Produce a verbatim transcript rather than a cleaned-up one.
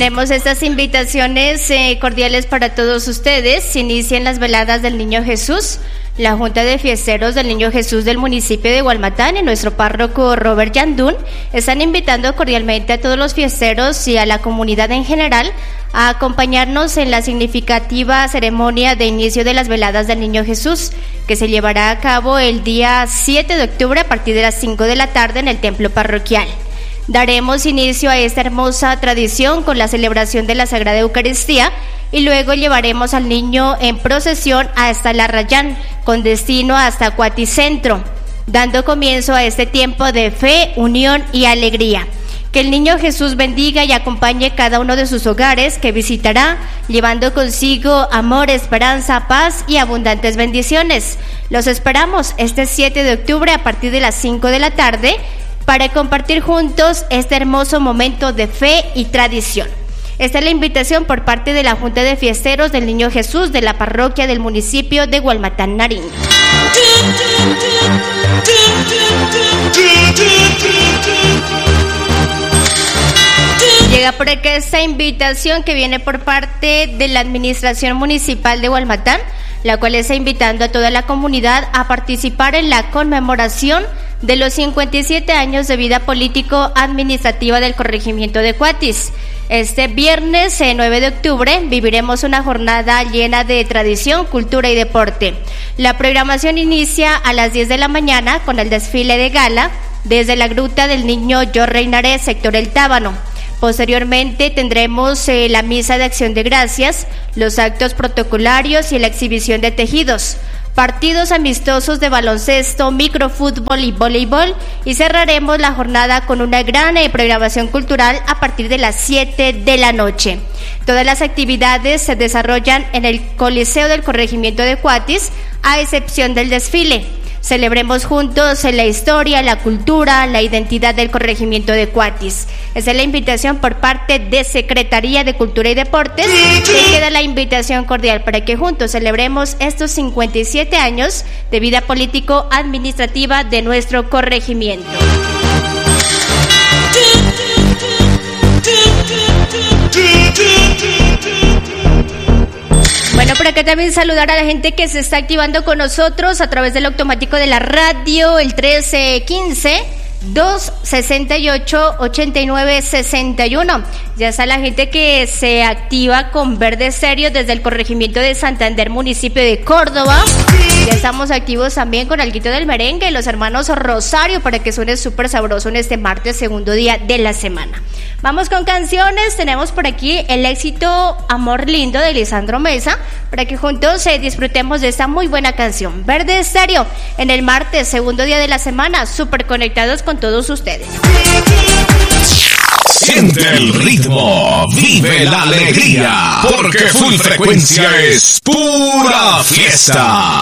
Tenemos estas invitaciones eh, cordiales para todos ustedes. Inician las veladas del Niño Jesús. La Junta de Fiesteros del Niño Jesús del municipio de Gualmatán y nuestro párroco Robert Yandún están invitando cordialmente a todos los fiesteros y a la comunidad en general a acompañarnos en la significativa ceremonia de inicio de las veladas del Niño Jesús, que se llevará a cabo el día siete de octubre a partir de las cinco de la tarde en el templo parroquial. Daremos inicio a esta hermosa tradición con la celebración de la Sagrada Eucaristía y luego llevaremos al niño en procesión hasta La Rayán, con destino hasta Cuaticentro, dando comienzo a este tiempo de fe, unión y alegría. Que el Niño Jesús bendiga y acompañe cada uno de sus hogares que visitará, llevando consigo amor, esperanza, paz y abundantes bendiciones. Los esperamos este siete de octubre a partir de las cinco de la tarde para compartir juntos este hermoso momento de fe y tradición. Esta es la invitación por parte de la Junta de Fiesteros del Niño Jesús de la parroquia del municipio de Gualmatán, Nariño. Llega por acá esta invitación que viene por parte de la Administración Municipal de Gualmatán, la cual está invitando a toda la comunidad a participar en la conmemoración de los cincuenta y siete años de vida político-administrativa del corregimiento de Cuatis. Este viernes nueve de octubre viviremos una jornada llena de tradición, cultura y deporte. La programación inicia a las diez de la mañana con el desfile de gala desde la Gruta del Niño Yo Reinaré, sector El Tábano. Posteriormente tendremos eh, la misa de acción de gracias, los actos protocolarios y la exhibición de tejidos, partidos amistosos de baloncesto, microfútbol y voleibol, y cerraremos la jornada con una gran eh, programación cultural a partir de las siete de la noche. Todas las actividades se desarrollan en el Coliseo del Corregimiento de Cuatis, a excepción del desfile. Celebremos juntos la historia, la cultura, la identidad del corregimiento de Cuatis. Esa es la invitación por parte de Secretaría de Cultura y Deportes. Y queda la invitación cordial para que juntos celebremos estos cincuenta y siete años de vida político-administrativa de nuestro corregimiento. Bueno, por acá también saludar a la gente que se está activando con nosotros a través del automático de la radio, el trece quince, dos sesenta y ocho, ochenta y nueve sesenta y uno. Ya está la gente que se activa con Verde Estéreo desde el corregimiento de Santander, municipio de Córdoba. Ya estamos activos también con Alguito del Merengue, los hermanos Rosario, para que suene súper sabroso en este martes, segundo día de la semana. Vamos con canciones. Tenemos por aquí el éxito Amor Lindo de Lisandro Mesa, para que juntos eh, disfrutemos de esta muy buena canción. Verde Estéreo en el martes, segundo día de la semana, súper conectados con todos ustedes. Siente el ritmo, vive la alegría, porque Full Frecuencia es pura fiesta.